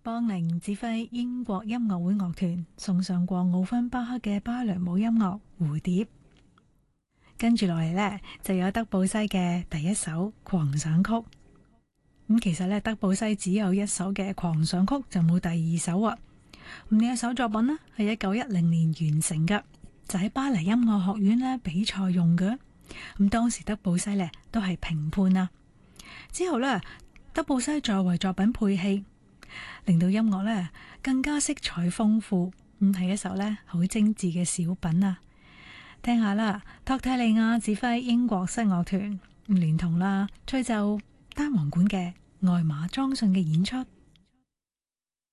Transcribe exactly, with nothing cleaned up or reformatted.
邦寧指揮英國音樂會樂團送上過奧芬巴克嘅芭蕾舞音樂《蝴蝶》。跟住落嚟呢，就有德布西嘅第一首狂想曲。咁其實咧，德布西只有一首嘅狂想曲，就冇第二首啊。咁呢一首作品呢，係一九一零年完成嘅，就喺巴黎音樂學院呢比賽用嘅。咁當時德布西呢都係評判啊。之後呢，德布西再為作品配器，令到音樂呢更加色彩豐富。咁係一首呢好精緻嘅小品啊！聽下啦，托蒂利亞指揮英國室樂團，連同啦吹奏單簧管嘅艾瑪莊遜嘅演出。